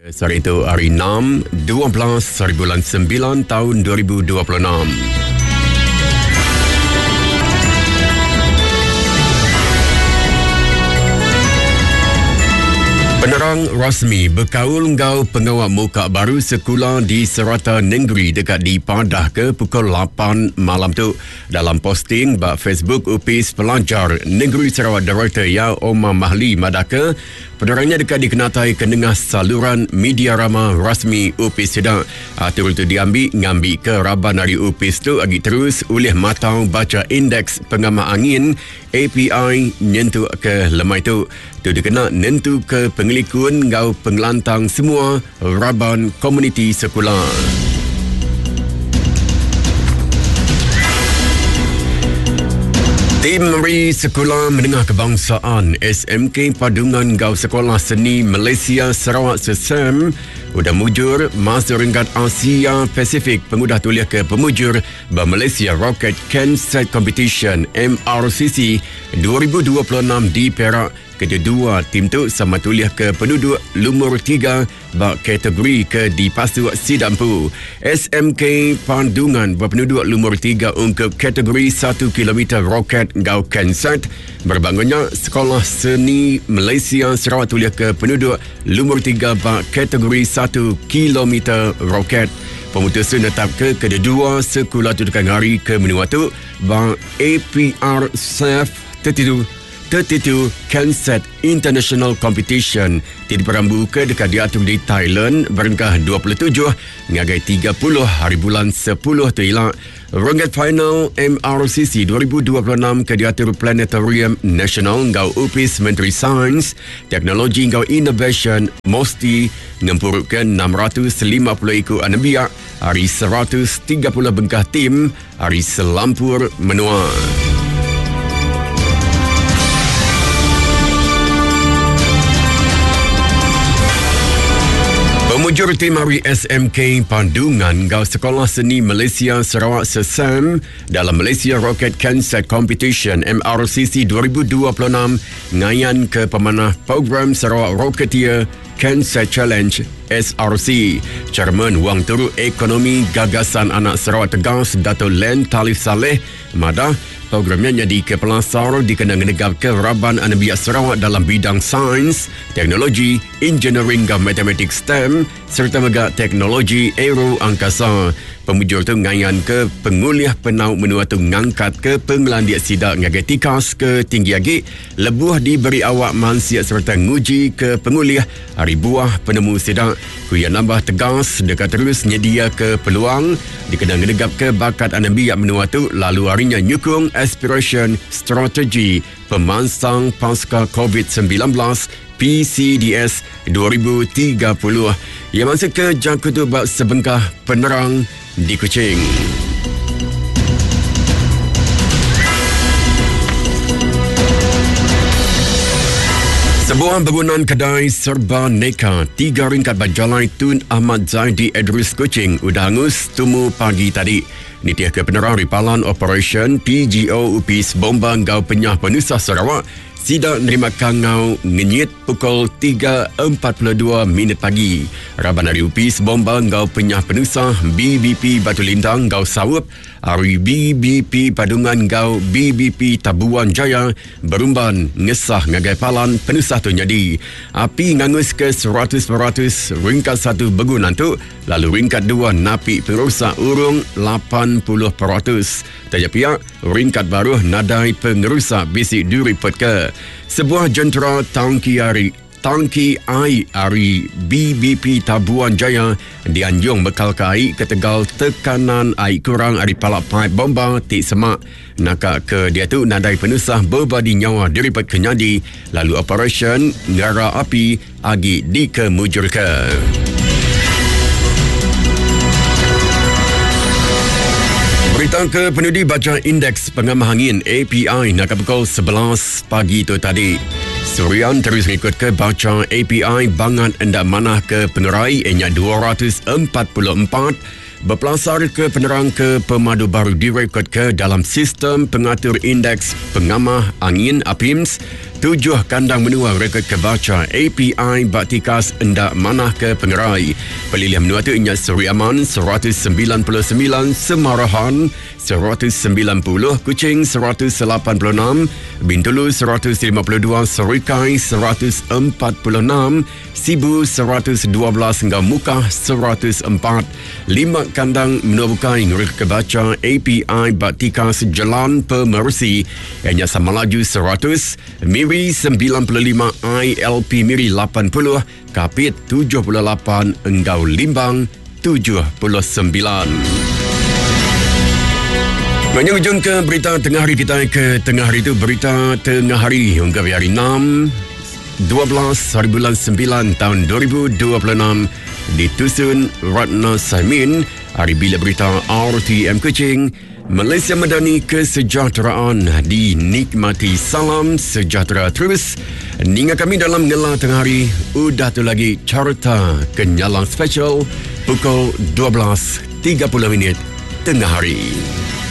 Hari itu hari 6, 12 hari bulan 9 tahun 2026. Penerang rasmi berkaul ngau pengawal muka baru sekolah di Serata Negeri dekat di Padah ke pukul 8 malam tu. Dalam posting bak Facebook UPIS Pelajar Negeri Sarawak Director Ya Omar Mahli Madaka, penerangnya dekat dikenatai kendengah saluran media rama rasmi UPIS sedang. Atur itu ngambil ke raban hari UPIS tu agi terus oleh matau baca indeks pengamah angin API nyentuh ke lemai tu. Tu dikena nentu ke pengelikun ngau pengelantang semua raban komuniti sekolah. Tim Meri Sekolah Menengah Kebangsaan SMK Padungan Gau Sekolah Seni Malaysia Sarawak SESAM udah mujur masuk ringkat Asia Pasifik pengudah tuliah ke pemujur Malaysia Rocket Canset Competition MRCC 2026 di Perak. Kedua tim tu sama tuliah ke penduduk lumur 3 bak kategori ke di Pasu Sidampu. SMK Padungan berpenduduk lumur 3 untuk kategori 1 km roket Gau Canset. Berbangunnya Sekolah Seni Malaysia Sarawak tuliah ke penduduk lumur 3 bak kategori 1 km roket. Pemutusan tetap ke kedua sekolah tudukan hari ke menua tu bak APR SAF 32 Canset International Competition diperambu ke dekat diatur di Thailand berengkah 27 ngagai 30 hari bulan 10 tu ilah. Rangkaian final MRCC 2026 ke diatur Planetarium Nasional ngau UPIS Menteri Sains, Teknologi ngau Innovation Mosti ngempurutkan 650 ekor anabiak hari 130 bengkah tim hari selampur menua. Pemujur tim hari SMK Padungan Gau Sekolah Seni Malaysia Sarawak SESAM dalam Malaysia Rocket Canset Competition MRCC 2026 ngayan ke pemanah program Sarawak Rocketeer Canset Challenge SRC. Chairman Wang Turut Ekonomi Gagasan Anak Sarawak Tegas Dato' Len Talif Saleh madah programnya jadi kepelasar dikenang negap ke raban anabiak Sarawak dalam bidang sains, teknologi, engineering dan matematik STEM serta megak teknologi aero angkasa. Pemujur tu ngayan ke penguliah penau menua tu ngangkat ke pengelandiak sidak ngagai tikas ke tinggi agi lebuh diberi awak mansiat serta nguji ke penguliah hari buah penemu sidak kuya nambah tegas dekat terus nyedia ke peluang dikenang negap ke bakat anabiak menua tu lalu harinya nyukung aspiration strategi pemansang pasca COVID-19 PCDS 2030 yang masuk ke jangkutu bak sebengkah penerang di Kuching. Sebuah bangunan kedai serba neka 3 ringkat berjalan Tun Ahmad Zaidi Edris Kuching udah hangus tumu pagi tadi. Nitiah ke penerang ripalan Operation PGO UPIS Bomba Ngau Penyah Penusah Sarawak sidak nerima kangau ngenyit pukul 3.42 minit pagi. Raban hari UPIS Bomba Ngau Penyah Penusah BBP Batu Lintang Ngau Sawup hari BBP Padungan Ngau BBP Tabuan Jaya berumban ngesah ngagai palan penusah tu jadi. Api ngangus ke 100% ringkat 1 bangunan tu lalu ringkat 2 napi perosak urung 80%. Tajak pihak ringkat baru nadai pengerusak bisik diripot ke. Sebuah jentera tangki air hari BBP Tabuan Jaya dianjung bekal ke air ke Tegal tekanan air kurang hari palak pipe bomba tik semak nakak ke dia tu nadai penusah berbadi nyawa diripot kenyadi lalu operation ngara api agi dikemujur ke. Berita ke penudi baca indeks pengamah angin API nak pukul 11 pagi tu tadi. Surian terus ikut ke baca API bangan endak manah ke pengerai enya 244 berpelasar ke penerang ke pemadu baru direkod ke dalam sistem pengatur indeks pengamah angin APIMS 7 kandang menua rekod kebaca API Baktikas endak manah ke Pengerai. Pelilihan menua tu Inyat Seri Aman 199, Semarahan 190, Kuching 186, Bintulu 152, Serikai 146, Sibu 112 hingga Mukah 104. 5 kandang menua bukai rekod kebaca API Baktikas Jalan Pemersi Inyat Samalaju 100, Miri 95, ILP Miri 80, Kapit 78, Enggau Limbang 79. Menyujung ke berita tengah hari kita ke tengah hari itu berita tengah hari hingga hari 6 12 hari bulan 9 tahun 2026 ditusun Ratna Saimin hari bila berita RTM Kuching. Malaysia Madani kesejahteraan dinikmati, salam sejahtera terus. Ninga kami dalam Ngela Tengah Hari. Udah tu lagi carta kenyalang special pukul 12.30 tengah hari.